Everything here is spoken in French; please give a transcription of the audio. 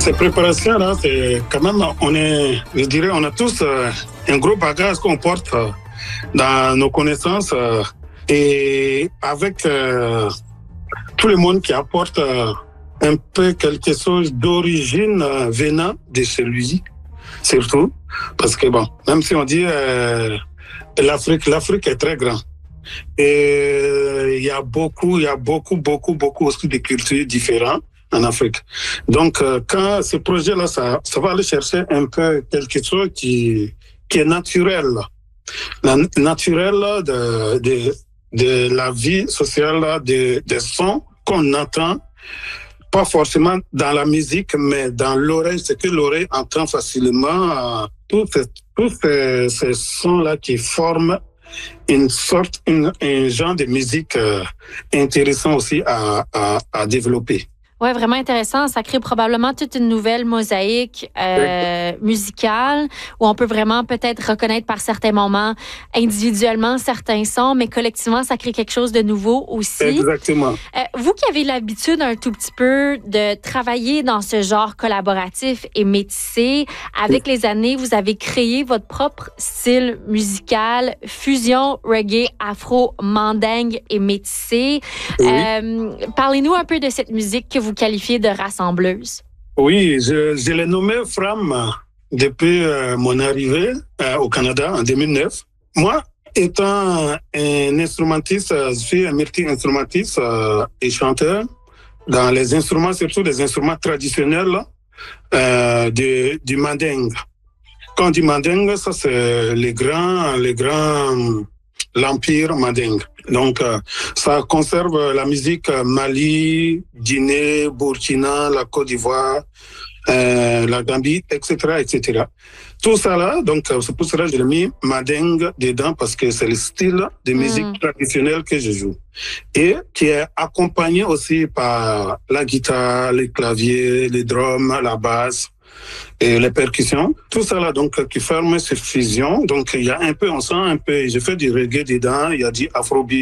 Ces préparations-là, c'est quand même, je dirais, on a tous un gros bagage qu'on porte dans nos connaissances et avec tout le monde qui apporte un peu quelque chose d'origine venant de chez lui, surtout. Parce que bon, même si on dit l'Afrique est très grande. Et il y a beaucoup aussi de cultures différentes en Afrique. Donc, quand ce projet-là, ça va aller chercher un peu quelque chose qui est naturel. Naturel de la vie sociale, des sons qu'on entend, pas forcément dans la musique, mais dans l'oreille, ce que l'oreille entend facilement, tous ces sons-là qui forment un genre de musique intéressant aussi à développer. Oui, vraiment intéressant. Ça crée probablement toute une nouvelle mosaïque musicale où on peut vraiment peut-être reconnaître par certains moments individuellement certains sons, mais collectivement, ça crée quelque chose de nouveau aussi. Exactement. Vous qui avez l'habitude un tout petit peu de travailler dans ce genre collaboratif et métissé, avec les années, vous avez créé votre propre style musical, fusion, reggae, afro, mandingue et métissé. Oui. Parlez-nous un peu de cette musique que vous qualifiez de rassembleuse. Oui, je l'ai nommé Fram depuis mon arrivée au Canada en 2009. Moi, étant un instrumentiste, je suis un multi-instrumentiste et chanteur dans les instruments, surtout des instruments traditionnels du mandingue. Quand on dit mandingue, ça c'est l'empire mandingue. Donc, ça conserve la musique Mali, Guinée, Burkina, la Côte d'Ivoire, la Gambie, etc., etc. Tout ça là, donc c'est pour cela que j'ai mis mandingue dedans parce que c'est le style de musique traditionnelle que je joue et qui est accompagné aussi par la guitare, les claviers, les drums, la basse et les percussions. Tout ça là donc qui forme cette fusion. Donc il y a un peu, on sent un peu. Je fais du reggae dedans, il y a du afrobeat.